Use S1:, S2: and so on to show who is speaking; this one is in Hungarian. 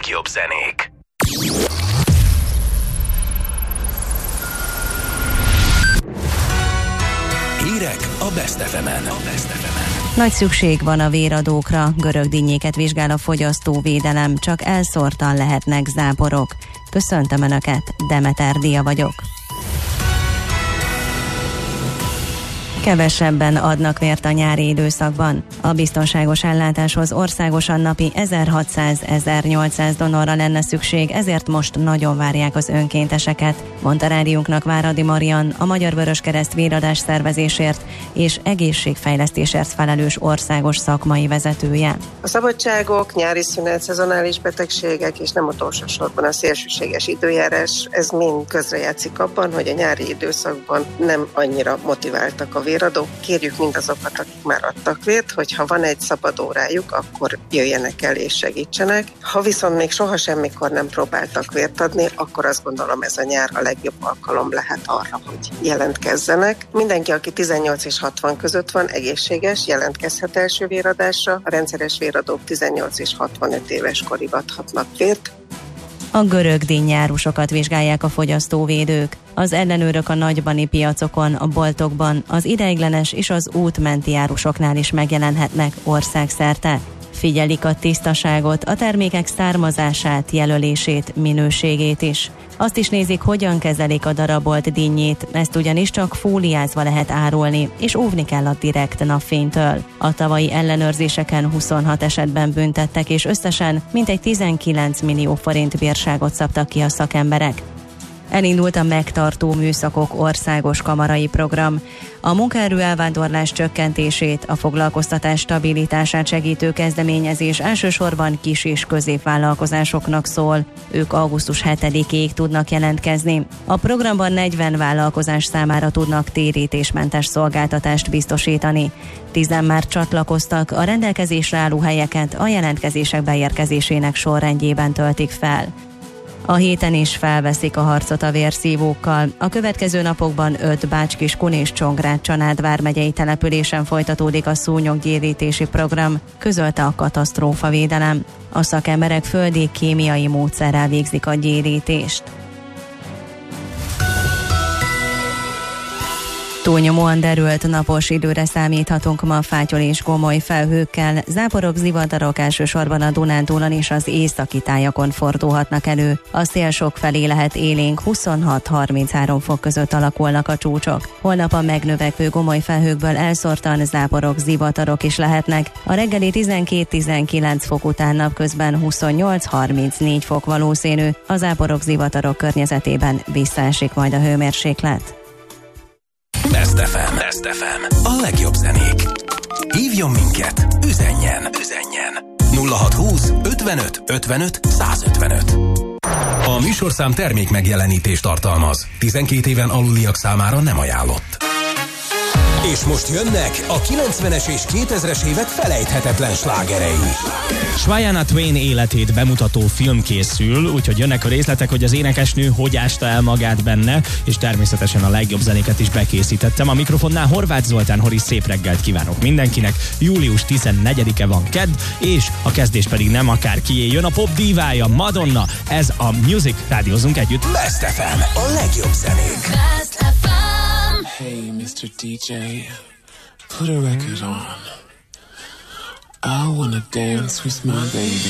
S1: legjobb zenék. Hírek a Best FM-en.
S2: Nagy szükség van a véradókra, görög dinnyéket vizsgál a fogyasztóvédelem, csak elszórtan lehetnek záporok. Köszöntöm Önöket, Demeter Dia vagyok. Kevesebben adnak vért a nyári időszakban. A biztonságos ellátáshoz országosan napi 1600-1800 donorra lenne szükség, ezért most nagyon várják az önkénteseket, mondta rádiónknak Váradi Marian, a Magyar Vöröskereszt véradás szervezésért és egészségfejlesztésért felelős országos szakmai vezetője.
S3: A szabadságok, nyári szünet, szezonális betegségek és nem utolsó sorban a szélsőséges időjárás, ez mind közrejátszik abban, hogy a nyári időszakban nem annyira motiváltak a véradók. Kérjük mindazokat, akik már adtak vért, hogy ha van egy szabad órájuk, akkor jöjjenek el és segítsenek. Ha viszont még soha semmikor nem próbáltak vért adni, akkor azt gondolom, ez a nyár a legjobb alkalom lehet arra, hogy jelentkezzenek. Mindenki, aki 18 és 60 között van, egészséges, jelentkezhet első véradásra. A rendszeres véradók 18 és 65 éves korig adhatnak vért.
S2: A görög dinnyárusokat vizsgálják a fogyasztóvédők. Az ellenőrök a nagybani piacokon, a boltokban, az ideiglenes és az útmenti árusoknál is megjelenhetnek országszerte. Figyelik a tisztaságot, a termékek származását, jelölését, minőségét is. Azt is nézik, hogyan kezelik a darabolt dinnyét, ezt ugyanis csak fóliázva lehet árulni, és óvni kell a direkt napfénytől. A tavalyi ellenőrzéseken 26 esetben büntettek, és összesen mintegy 19 millió forint bírságot szabtak ki a szakemberek. Elindult a Megtartó Műszakok országos kamarai program. A munkaerő elvándorlás csökkentését, a foglalkoztatás stabilitását segítő kezdeményezés elsősorban kis- és középvállalkozásoknak szól. Ők augusztus 7-ig tudnak jelentkezni. A programban 40 vállalkozás számára tudnak térítésmentes szolgáltatást biztosítani. 10 már csatlakoztak, a rendelkezésre álló helyeket a jelentkezések beérkezésének sorrendjében töltik fel. A héten is felveszik a harcot a vérszívókkal. A következő napokban 5 Bács-Kiskun és Csongrád-Csanád vármegyei településen folytatódik a szúnyoggyérítési program, közölte a katasztrófavédelem. A szakemberek földi kémiai módszerrel végzik a gyérítést. Túlnyomóan derült napos időre számíthatunk ma Fátyol és Gomoly felhőkkel, záporok, zivatarok elsősorban a Dunántúlon és az északi tájakon fordulhatnak elő. A szél sokfelé lehet élénk, 26-33 fok között alakulnak a csúcsok. Holnap a megnövekvő Gomoly felhőkből elszórtan záporok, zivatarok is lehetnek. A reggeli 12-19 fok után napközben 28-34 fok valószínű. A záporok, zivatarok környezetében visszaesik majd a hőmérséklet.
S1: Best FM. A legjobb zenék. Hívjon minket, üzenjen. 0620 55 55 155. A műsorszám termék megjelenítést tartalmaz. 12 éven aluliak számára nem ajánlott. És most jönnek a 90-es és 2000-es évek felejthetetlen slágerei.
S4: Shania Twain életét bemutató film készül, úgyhogy jönnek a részletek, hogy az énekesnő hogy ásta el magát benne, és természetesen a legjobb zenéket is bekészítettem. A mikrofonnál Horváth Zoltán, Horis, szép reggelt kívánok mindenkinek. Július 14-e van kedd, és a kezdés pedig nem akárkié, jön a pop dívája, Madonna. Ez a Music, rádiózunk együtt.
S1: Best FM, a legjobb zenék.
S5: Best FM.
S6: Hey, Mr. DJ, put a record on. I wanna dance with my baby.